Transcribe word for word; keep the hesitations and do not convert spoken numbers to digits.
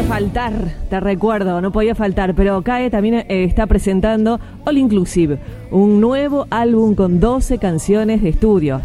faltar, te recuerdo, no podía faltar, pero CAE también eh, está presentando All Inclusive, un nuevo álbum con doce canciones de estudio.